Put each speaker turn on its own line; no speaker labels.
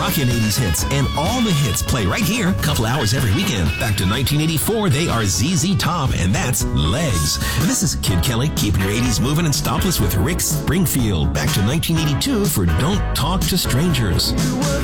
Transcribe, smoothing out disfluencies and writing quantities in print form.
rockin' 80s hits, and all the hits play right here, couple hours every weekend. Back to 1984, they are ZZ Top, and that's Legs. This is Kid Kelly, keeping your 80s moving and stopless with Rick Springfield. Back to 1982 for Don't Talk to Strangers.